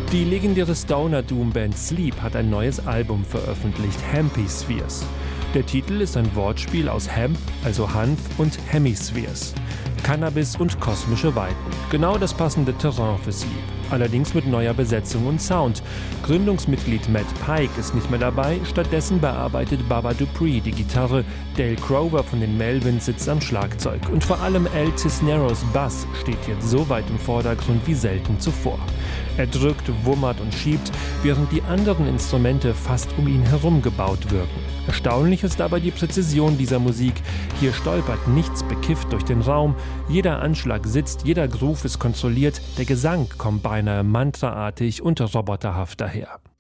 Die legendäre Stoner-Doom-Band Sleep hat ein neues Album veröffentlicht, Hemispheres. Der Titel ist ein Wortspiel aus Hemp, also Hanf, und Hemispheres. Cannabis und kosmische Weiten. Genau das passende Terrain für Sleep. Allerdings mit neuer Besetzung und Sound. Gründungsmitglied Matt Pike ist nicht mehr dabei, stattdessen bearbeitet Baba Dupree die Gitarre, Dale Crover von den Melvins sitzt am Schlagzeug und vor allem Al Cisneros Bass steht jetzt so weit im Vordergrund wie selten zuvor. Er drückt, wummert und schiebt, während die anderen Instrumente fast um ihn herum gebaut wirken. Erstaunlich ist aber die Präzision dieser Musik. Hier stolpert nichts bekifft durch den Raum, jeder Anschlag sitzt, jeder Groove ist kontrolliert, der Gesang kommt beinahe mantraartig und roboterhaft daher.